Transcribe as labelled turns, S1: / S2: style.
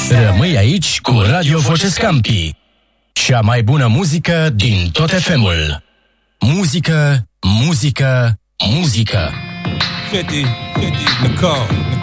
S1: Rămâi aici cu Radio Voce Scampi. Cea mai bună muzică din tot FM-ul. Muzică, muzică, muzică.
S2: 50, Nicole.